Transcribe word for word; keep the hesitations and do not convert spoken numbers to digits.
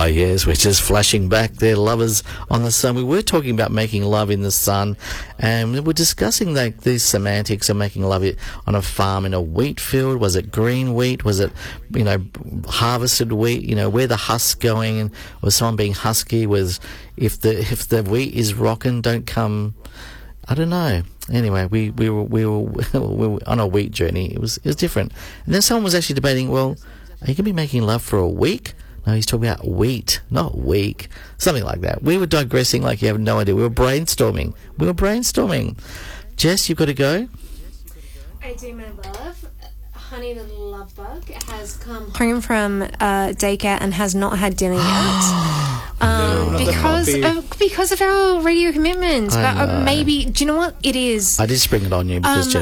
Ah, yes, we're just flashing back there, lovers on the sun. We were talking about making love in the sun, and we're discussing like these semantics of making love it on a farm in a wheat field. Was it green wheat? Was it, you know, harvested wheat? You know, where the husk's going, and was someone being husky? Was if the if the wheat is rocking, don't come. I don't know. Anyway, we, we were we were we were on a wheat journey. It was it was different. And then someone was actually debating, well, are you going to be making love for a week? No, he's talking about wheat, not week. Something like that. We were digressing like you have no idea. We were brainstorming. We were brainstorming. Jess, you've got to go. I do, my love. Honey the love bug has come home from uh, daycare and has not had dinner yet. um, No, because of, because of our radio commitments. I But uh, know. maybe, do you know what it is? I did spring it on you because Um, Jess